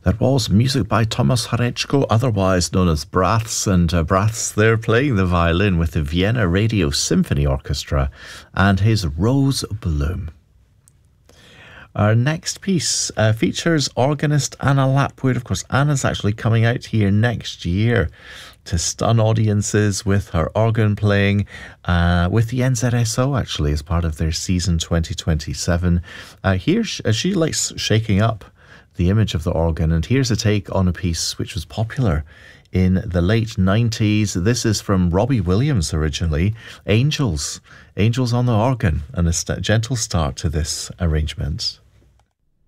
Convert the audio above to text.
That was music by Tomasz Hareczko, otherwise known as Braths. And Braths, they're playing the violin with the Vienna Radio Symphony Orchestra and his Rose Bloom. Our next piece features organist Anna Lapwood. Of course, Anna's actually coming out here next year to stun audiences with her organ playing with the NZSO, actually, as part of their season 2027. Here, she likes shaking up the image of the organ, and here's a take on a piece which was popular in the late 90s. This is from Robbie Williams originally, Angels on the organ, and a gentle start to this arrangement.